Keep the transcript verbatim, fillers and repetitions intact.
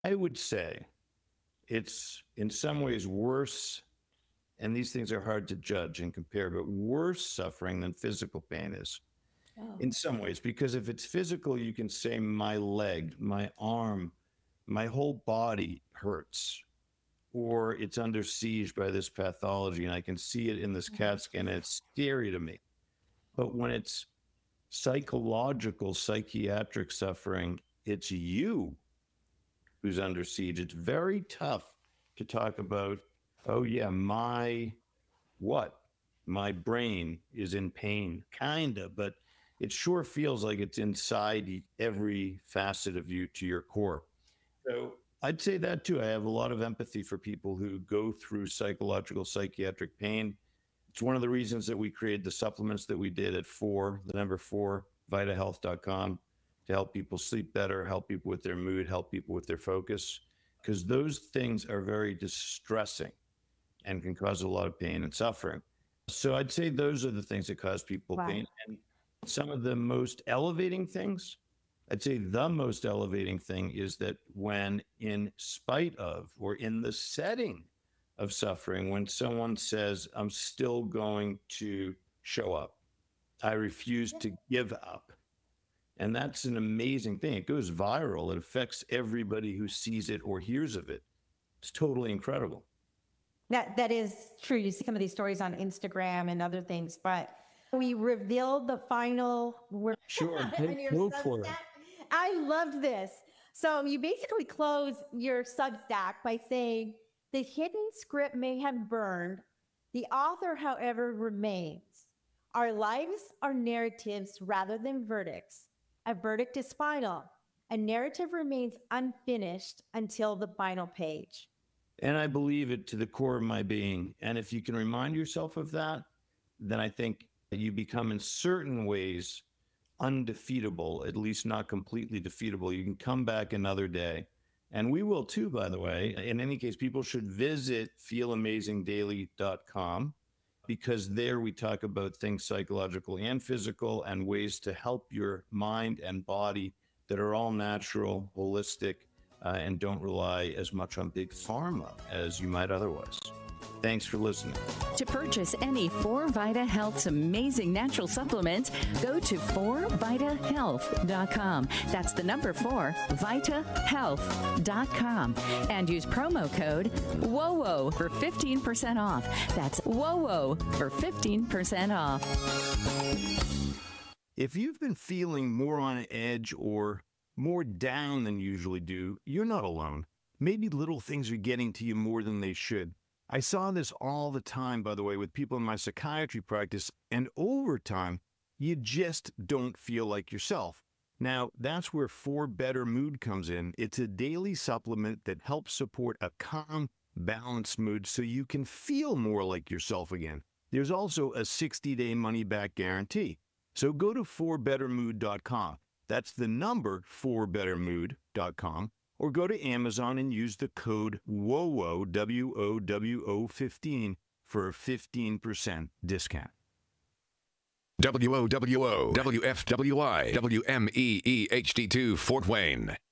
I would say it's in some ways worse, and these things are hard to judge and compare, but worse suffering than physical pain is Oh. in some ways, because if it's physical, you can say my leg, my arm, my whole body hurts, or it's under siege by this pathology, and I can see it in this Mhm. CAT scan, and it's scary to me. But when it's psychological, psychiatric suffering, it's you who's under siege. It's very tough to talk about, oh, yeah, my what? My brain is in pain, kind of, but it sure feels like it's inside every facet of you to your core. So I'd say that too. I have a lot of empathy for people who go through psychological, psychiatric pain. It's one of the reasons that we created the supplements that we did at four, the number four, vita health dot com, to help people sleep better, help people with their mood, help people with their focus, because those things are very distressing and can cause a lot of pain and suffering. So I'd say those are the things that cause people Wow. pain. And some of the most elevating things, I'd say the most elevating thing is that when, in spite of or in the setting of suffering, when someone says, I'm still going to show up, I refuse to give up. And that's an amazing thing. It goes viral. It affects everybody who sees it or hears of it. It's totally incredible. That that is true. You see some of these stories on Instagram and other things, but we revealed the final word. Sure, on your go for it. Substack. I loved this. So you basically close your Substack by saying the hidden script may have burned. The author, however, remains. Our lives are narratives rather than verdicts. A verdict is final. A narrative remains unfinished until the final page. And I believe it to the core of my being. And if you can remind yourself of that, then I think you become in certain ways undefeatable, at least not completely defeatable. You can come back another day. And we will too, by the way. In any case, people should visit feel amazing daily dot com because there we talk about things psychological and physical and ways to help your mind and body that are all natural, holistic, uh, and don't rely as much on big pharma as you might otherwise. Thanks for listening. To purchase any four Vita Health's amazing natural supplements, go to four vita health dot com. That's the number four, vita health dot com. And use promo code W O W O for fifteen percent off. That's W O W O for fifteen percent off. If you've been feeling more on edge or more down than you usually do, you're not alone. Maybe little things are getting to you more than they should. I saw this all the time, by the way, with people in my psychiatry practice, and over time, you just don't feel like yourself. Now, that's where four Better Mood comes in. It's a daily supplement that helps support a calm, balanced mood so you can feel more like yourself again. There's also a sixty-day money-back guarantee. So go to four better mood dot com. That's the number four better mood dot com. Or go to Amazon and use the code W O W O, W O W O fifteen, for a fifteen percent discount. W O W O, W F W I, W M E E H D two, Fort Wayne.